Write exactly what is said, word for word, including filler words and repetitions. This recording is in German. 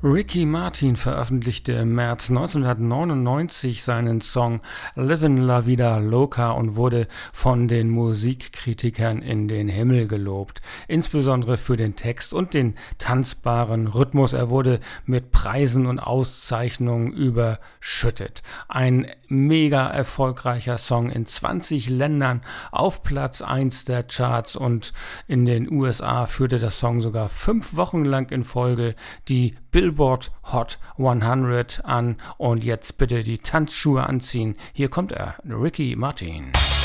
Ricky Martin veröffentlichte im März neunzehnhundertneunundneunzig seinen Song Livin' La Vida Loca und wurde von den Musikkritikern in den Himmel gelobt, insbesondere für den Text und den tanzbaren Rhythmus. Er wurde mit Preisen und Auszeichnungen überschüttet. Ein mega erfolgreicher Song in zwanzig Ländern auf Platz eins der Charts, und in den U S A führte der Song sogar fünf Wochen lang in Folge die Billboard Hot hundert an. Und jetzt bitte die Tanzschuhe anziehen. Hier kommt er, Ricky Martin.